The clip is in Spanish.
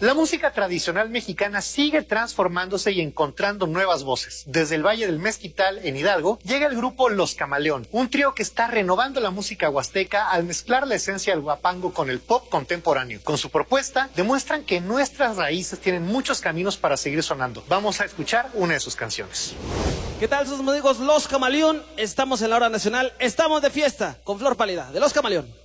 La música tradicional mexicana sigue transformándose y encontrando nuevas voces. Desde el Valle del Mezquital, en Hidalgo, llega el grupo Los Camaleón, un trío que está renovando la música huasteca al mezclar la esencia del huapango con el pop contemporáneo. Con su propuesta, demuestran que nuestras raíces tienen muchos caminos para seguir sonando. Vamos a escuchar una de sus canciones. ¿Qué tal, sus amigos Los Camaleón? Estamos en la hora nacional, estamos de fiesta con Flor Pálida de Los Camaleón.